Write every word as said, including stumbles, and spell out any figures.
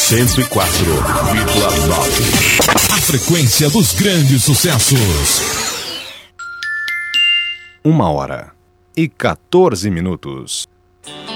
cento e quatro vírgula nove. A frequência dos grandes sucessos. Uma hora e quatorze minutos.